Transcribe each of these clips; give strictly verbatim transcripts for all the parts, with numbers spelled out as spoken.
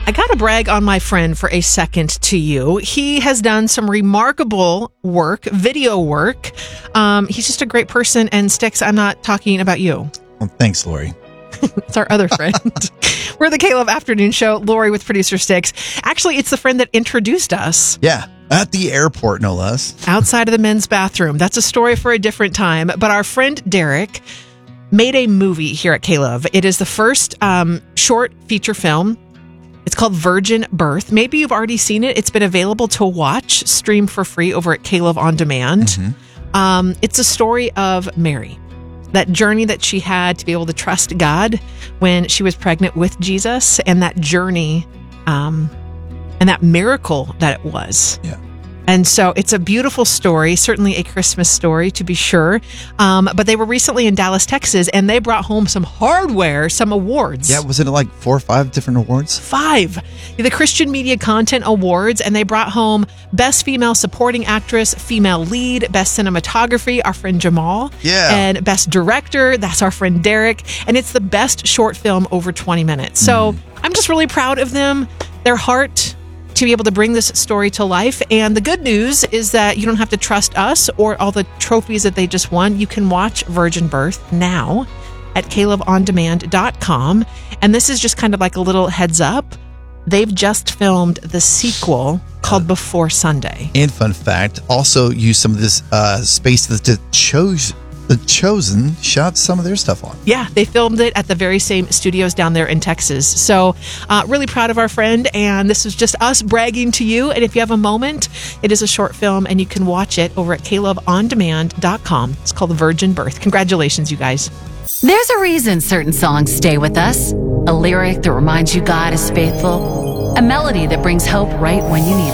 I got to brag on my friend for a second to you. He has done some remarkable work, video work. Um, he's just a great person. And Sticks, I'm not talking about you. Well, thanks, Lori. It's our other friend. We're the K-Love Afternoon Show. Lori with producer Sticks. Actually, it's the friend that introduced us. Yeah, at the airport, no less. Outside of the men's bathroom. That's a story for a different time. But our friend Derek made a movie here at K-Love. It is the first um, short feature film. It's called Virgin Birth. Maybe you've already seen it. It's been available to watch, stream for free over at K-Love On Demand. Mm-hmm. Um, it's a story of Mary, that journey that she had to be able to trust God when she was pregnant with Jesus, and that journey um, and that miracle that it was. Yeah. And so it's a beautiful story, certainly a Christmas story to be sure. Um, but they were recently in Dallas, Texas, and they brought home some hardware, some awards. Yeah, wasn't it like four or five different awards? Five. The Christian Media Content Awards, and they brought home Best Female Supporting Actress, Female Lead, Best Cinematography, our friend Jamal. Yeah. And Best Director, that's our friend Derek. And it's the best short film over twenty minutes. So mm. I'm just really proud of them, their heart, to be able to bring this story to life. And the good news is that you don't have to trust us or all the trophies that they just won. You can watch Virgin Birth now at K Love On Demand dot com. And this is just kind of like a little heads up. They've just filmed the sequel called Before Sunday. And fun fact, also use some of this uh, space that the chose The Chosen shot some of their stuff on. Yeah, they filmed it at the very same studios down there in Texas. So uh, really proud of our friend, and this is just us bragging to you. And if you have a moment, it is a short film, and you can watch it over at K Love On Demand dot com. It's called Virgin Birth. Congratulations, you guys. There's a reason certain songs stay with us. A lyric that reminds you God is faithful. A melody that brings hope right when you need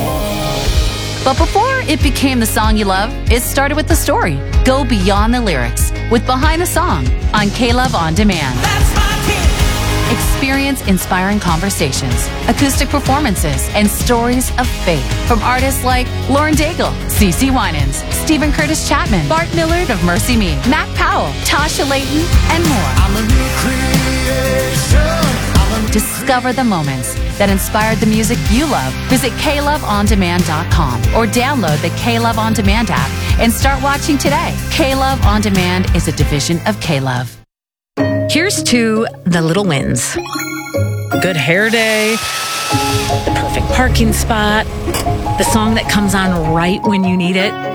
it. But before it became the song you love, it started with the story. Go beyond the lyrics with Behind the Song on K-Love On Demand. That's my kid. Experience inspiring conversations, acoustic performances, and stories of faith from artists like Lauren Daigle, CeCe Winans, Stephen Curtis Chapman, Bart Millard of Mercy Me, Mac Powell, Tasha Layton, and more. I'm a new creation. I'm a Discover the moments that inspired the music you love. Visit K Love On Demand dot com or download the K-Love On Demand app and start watching today. K-Love On Demand is a division of K-Love. Here's to the little wins. Good hair day, the perfect parking spot, the song that comes on right when you need it.